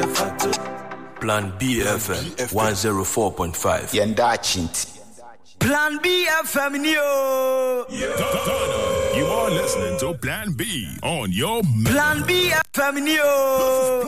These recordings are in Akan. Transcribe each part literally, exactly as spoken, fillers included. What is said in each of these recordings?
Plan B F M one oh four point five. Yenda Chinti. Plan B F M Neo. Ghana, you are listening to Plan B on your Plan B F M Neo.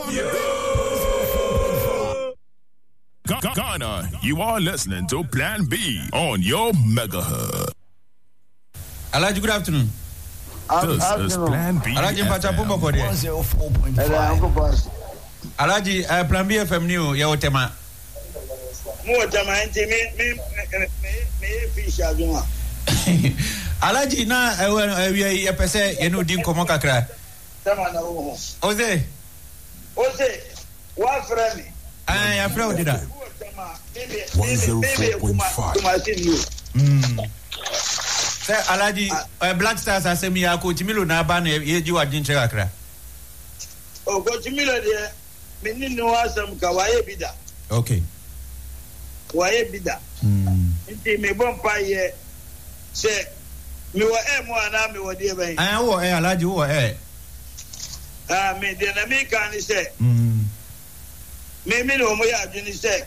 Ghana, you are listening to Plan B on your megahertz. Alaji, good afternoon. This is Plan B. Alaji Mpachapumbo Kode. one oh four point five. Alaji, uh, Plan B F M Neo, ya otema. Mo otema enti me me me me fish aduma. Alaji na we e pese ye no din komo kakra. Tama na wo. Oze. Oze, wa frame. Ah, ya frame dida. one oh four point five. Mm. Say Alaji, uh, Black Stars asemi ya Coach Milo na ba na ye ji wadin che kakra. O Coach Milo de me ni no asam ka waye bida. Okay. Waye bida. Mm. Nti me bon pa ye se me wo e mo ana me wo de ben. Ah wo e Alaji wo e. Ah me de na me kan ni se. Mm. Me me no mo ya adwini se.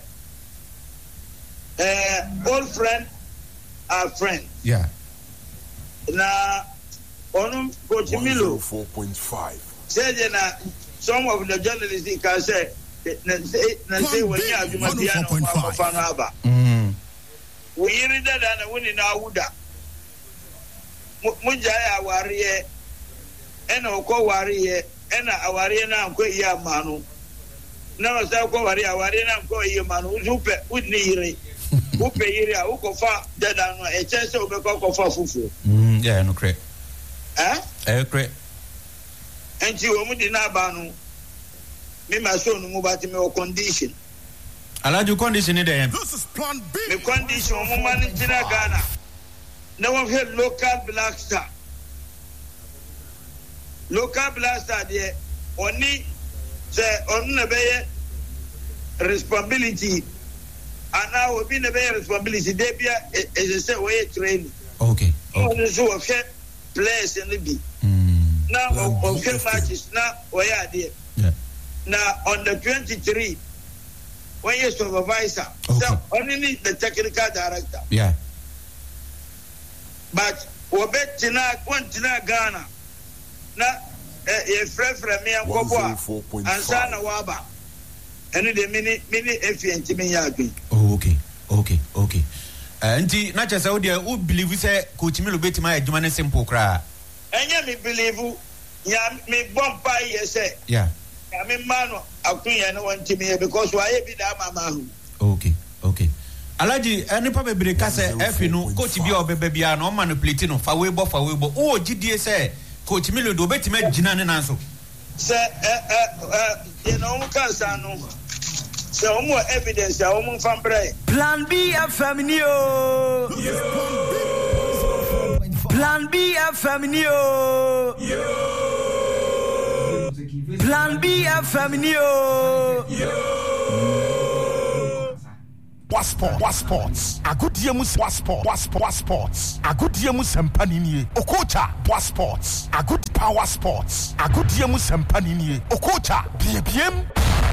Eh old friend are friend. Yeah. Na onum Coach Milo one oh four point five. say na some of the journalists can say na say na say when you adwuma bia no fa no aba. Mm. We read that na woni na awuda. Mu jaya aware e na ko ware e na aware na anko yi amanu. Na o say ko ware aware na anko yi amanu upe udni yire. Upe yire a ukofa dada no e chese obekọ kofa fufu. Mm, yeah, no cre. Eh? Eh cre. Enti wo mu di na aba no. Me ma so no mu bati me o condition. Alaji condition ni dey. This is Plan B. Me condition mo man in Ghana. Na one head local black star. Local black star there oni say on na be responsibility. And now we be na be responsibility dey bia is say we train. Okay. Okay. So we fit players in the be. Mm. Now on fit matches now we are there. Yeah. Now on the twenty-three when you supervisor, okay. So only the technical director. Yeah. But Obetina, Quantina Ghana, na a friend from me and Koboa, and Sana Waba, and the mini mini F and Timmy Yagi. Oh, okay, okay, okay. And not just out there who believe we say Coach Milo bet my Jumane simple cry. And you me believe you, ya me bomb by you say. Yeah. I mean, man, I couldn't want to me because why be that mama. Okay, okay. Alaji, any probably because if you know, Coach B or baby are no manipulating for Weibo for Weibo. Oh, G D S A, Coach Milo do bet me Jinan and answer. Sir, you know, Casano. So, more evidence, a woman from Bray. Plan B F M Neo. Plan B F M Neo. Plan B F M Neo. What sport? What sports? A good year mus what sport? What sport? What sports? A good year mus sempanini. Okocha. What sports? A good power sports. A good year mus sempanini. Okocha. B B M.